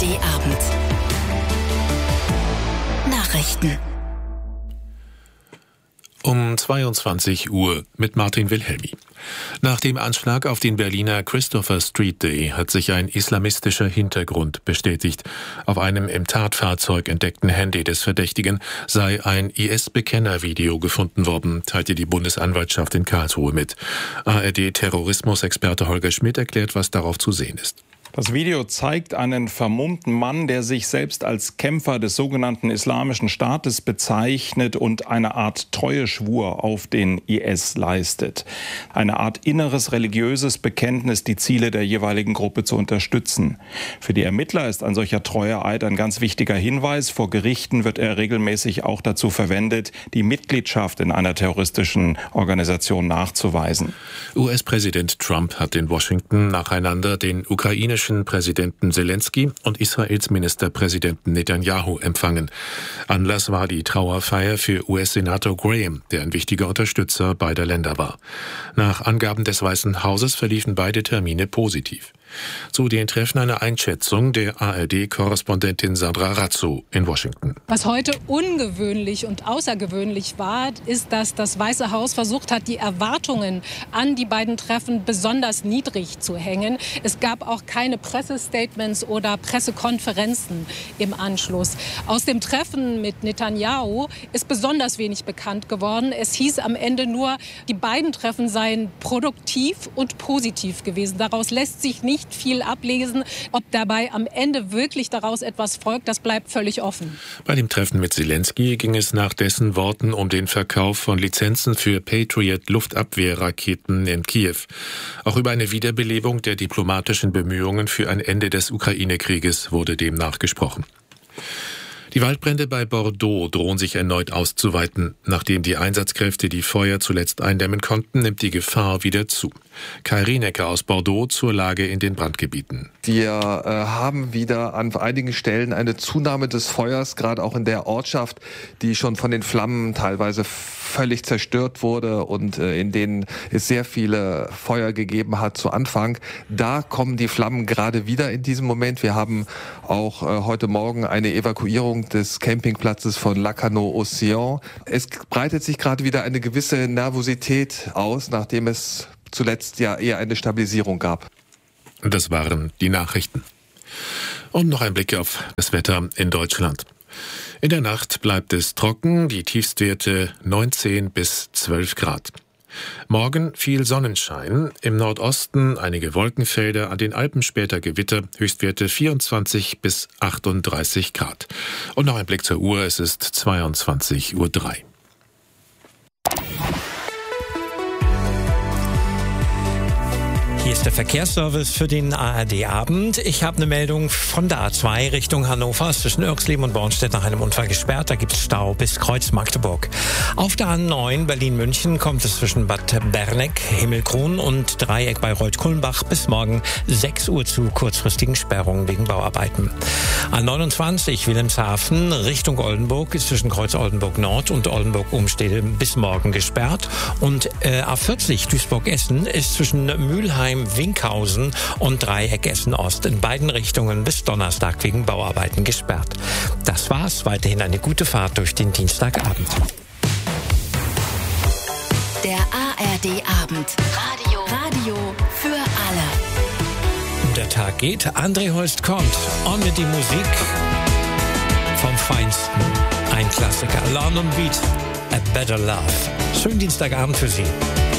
ARD-Abend. Nachrichten. Um 22 Uhr mit Martin Wilhelmi. Nach dem Anschlag auf den Berliner Christopher Street Day hat sich ein islamistischer Hintergrund bestätigt. Auf einem im Tatfahrzeug entdeckten Handy des Verdächtigen sei ein IS-Bekenner-Video gefunden worden, teilte die Bundesanwaltschaft in Karlsruhe mit. ARD-Terrorismusexperte Holger Schmidt erklärt, was darauf zu sehen ist. Das Video zeigt einen vermummten Mann, der sich selbst als Kämpfer des sogenannten Islamischen Staates bezeichnet und eine Art Treueschwur auf den IS leistet. Eine Art inneres religiöses Bekenntnis, die Ziele der jeweiligen Gruppe zu unterstützen. Für die Ermittler ist ein solcher Treueeid ein ganz wichtiger Hinweis. Vor Gerichten wird er regelmäßig auch dazu verwendet, die Mitgliedschaft in einer terroristischen Organisation nachzuweisen. US-Präsident Trump hat in Washington nacheinander den ukrainischen Präsidenten Zelensky und Israels Ministerpräsidenten Netanyahu empfangen. Anlass war die Trauerfeier für US-Senator Graham, der ein wichtiger Unterstützer beider Länder war. Nach Angaben des Weißen Hauses verliefen beide Termine positiv. Zu den Treffen eine Einschätzung der ARD-Korrespondentin Sandra Razzo in Washington. Was heute ungewöhnlich und außergewöhnlich war, ist, dass das Weiße Haus versucht hat, die Erwartungen an die beiden Treffen besonders niedrig zu hängen. Es gab auch keine Pressestatements oder Pressekonferenzen im Anschluss. Aus dem Treffen mit Netanyahu ist besonders wenig bekannt geworden. Es hieß am Ende nur, die beiden Treffen seien produktiv und positiv gewesen. Daraus lässt sich nicht viel ablesen. Ob dabei am Ende wirklich daraus etwas folgt, das bleibt völlig offen. Bei dem Treffen mit Zelensky ging es nach dessen Worten um den Verkauf von Lizenzen für Patriot-Luftabwehrraketen in Kiew. Auch über eine Wiederbelebung der diplomatischen Bemühungen für ein Ende des Ukraine-Krieges wurde demnach gesprochen. Die Waldbrände bei Bordeaux drohen sich erneut auszuweiten. Nachdem die Einsatzkräfte die Feuer zuletzt eindämmen konnten, nimmt die Gefahr wieder zu. Kai Rienecker aus Bordeaux zur Lage in den Brandgebieten. Wir haben wieder an einigen Stellen eine Zunahme des Feuers, gerade auch in der Ortschaft, die schon von den Flammen teilweise völlig zerstört wurde und in denen es sehr viele Feuer gegeben hat zu Anfang. Da kommen die Flammen gerade wieder in diesem Moment. Wir haben auch heute Morgen eine Evakuierung des Campingplatzes von Lacanau-Océan. Es breitet sich gerade wieder eine gewisse Nervosität aus, nachdem es zuletzt ja eher eine Stabilisierung gab. Das waren die Nachrichten. Und noch ein Blick auf das Wetter in Deutschland. In der Nacht bleibt es trocken, die Tiefstwerte 19 bis 12 Grad. Morgen viel Sonnenschein, im Nordosten einige Wolkenfelder, an den Alpen später Gewitter, Höchstwerte 24 bis 38 Grad. Und noch ein Blick zur Uhr, es ist 22:03 Uhr. Hier ist der Verkehrsservice für den ARD-Abend. Ich habe eine Meldung von der A2 Richtung Hannover, zwischen Irxleben und Bornstedt nach einem Unfall gesperrt. Da gibt es Stau bis Kreuz Magdeburg. Auf der A9 Berlin-München kommt es zwischen Bad Berneck, Himmelkron und Dreieck bei Reuth-Kulmbach bis morgen 6 Uhr zu kurzfristigen Sperrungen wegen Bauarbeiten. A29 Wilhelmshaven Richtung Oldenburg ist zwischen Kreuz Oldenburg Nord und Oldenburg Umstede bis morgen gesperrt. Und A40 Duisburg-Essen ist zwischen Mülheim, Winkhausen und Dreieck Essen-Ost in beiden Richtungen bis Donnerstag wegen Bauarbeiten gesperrt. Das war's. Weiterhin eine gute Fahrt durch den Dienstagabend. Der ARD-Abend. Radio für alle. Der Tag geht. André Holst kommt. On mit die Musik vom Feinsten. Ein Klassiker. London Beat. A Better Love. Schönen Dienstagabend für Sie.